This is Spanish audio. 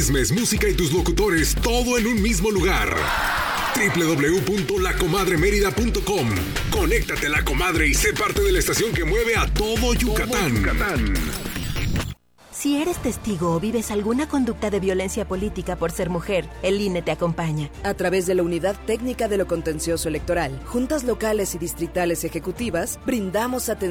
Chismes, música y tus locutores, todo en un mismo lugar. www.lacomadremerida.com. Conéctate a La Comadre y sé parte de la estación que mueve a todo Yucatán. Si eres testigo o vives alguna conducta de violencia política por ser mujer, el INE te acompaña. A través de la Unidad Técnica de lo Contencioso Electoral, juntas locales y distritales ejecutivas, brindamos atención